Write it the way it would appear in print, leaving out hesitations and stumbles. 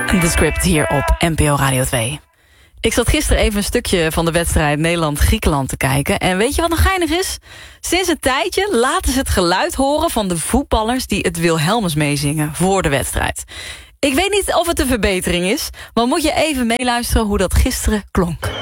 De Script hier op NPO Radio 2. Ik zat gisteren even een stukje van de wedstrijd Nederland-Griekenland te kijken. En weet je wat nog geinig is? Sinds een tijdje laten ze het geluid horen van de voetballers die het Wilhelmus meezingen voor de wedstrijd. Ik weet niet of het een verbetering is, maar moet je even meeluisteren hoe dat gisteren klonk.